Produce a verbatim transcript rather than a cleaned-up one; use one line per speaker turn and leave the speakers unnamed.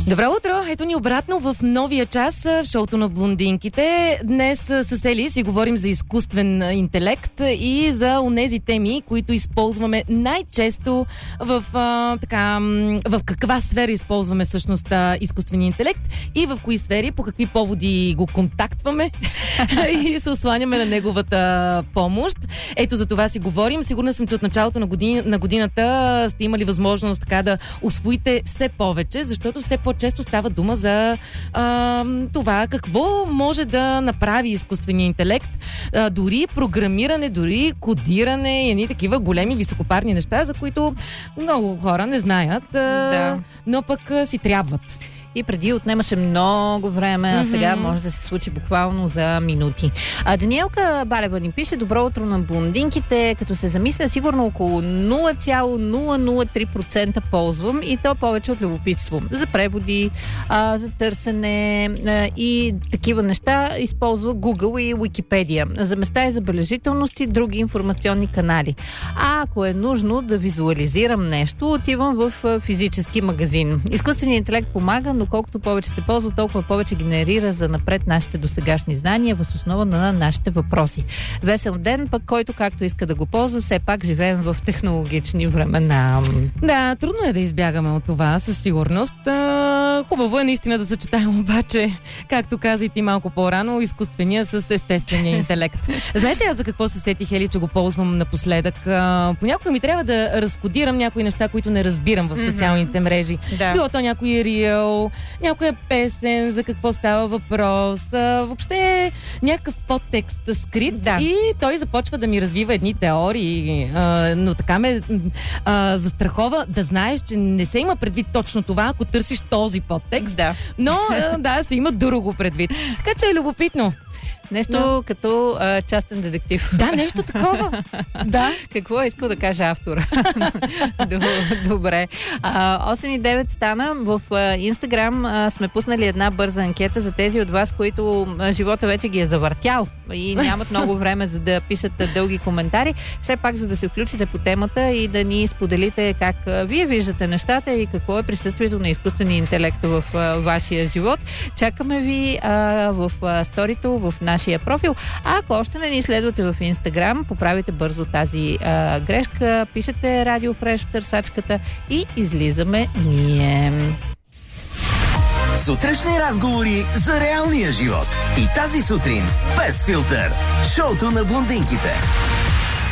Добро утро! Ето ни обратно в новия час в шоуто на блондинките. Днес с Ели си говорим за изкуствен интелект и за онези теми, които използваме най-често в, а, така, в каква сфера използваме всъщност изкуствения интелект и в кои сфери, по какви поводи го контактваме и се осланяме на неговата помощ. Ето за това си говорим. Сигурна съм, че от началото на, годин, на годината сте имали възможност така да усвоите все повече, защото все по-често става дума за а, това какво може да направи изкуствения интелект. А, дори програмиране, дори кодиране и едни такива големи високопарни неща, за които много хора не знаят, а,
да.
но пък а, си трябват.
И преди отнемаше много време, а сега mm-hmm. може да се случи буквално за минути. А Даниелка Балева ни пише: добро утро на блондинките. Като се замисля, сигурно около нула цяло нула нула три процента ползвам, и то повече от любопитство. За преводи, а, за търсене а, и такива неща използва Google и Wikipedia. За места и забележителности, други информационни канали. А ако е нужно да визуализирам нещо, отивам в физически магазин. Изкуственият интелект помага, но колкото повече се ползва, толкова повече генерира за напред нашите досегашни знания въз основа на нашите въпроси. Весел ден, пък който както иска да го ползва, все пак живеем в технологични времена.
Да, трудно е да избягаме от това, със сигурност. А, хубаво е наистина да съчетаем обаче, както каза и ти малко по-рано, изкуствения с естествения интелект. Знаеш ли аз за какво се сетих, Ели, че го ползвам напоследък? А, понякога ми трябва да разкодирам някои неща, които не разбирам в социалните мрежи.
Да.
Било то някой рил, някоя песен, за какво става въпрос, а, въобще някакъв подтекст скрит,
да.
И той започва да ми развива едни теории, а, но така ме а, застрахова да знаеш, че не се има предвид точно това, ако търсиш този подтекст,
да.
но а, да, се има друго предвид. Така че е любопитно.
Нещо
да.
като а, частен детектив.
Да, нещо такова. Да.
Какво е искал да каже автора? Добре. А, осем и девет стана. В Инстаграм сме пуснали една бърза анкета за тези от вас, които а, живота вече ги е завъртял и нямат много време за да пишат дълги коментари. Все пак, за да се включите по темата и да ни споделите как а, вие виждате нещата и какво е присъствието на изкуствения интелект в а, вашия живот. Чакаме ви а, в а, сторито, в нашия профил. А ако още не ни следвате в Инстаграм, поправите бързо тази а, грешка, пишете Радио Фреш в търсачката и излизаме ние.
Сутрешни разговори за реалния живот. И тази сутрин без филтър. Шоуто на блондинките.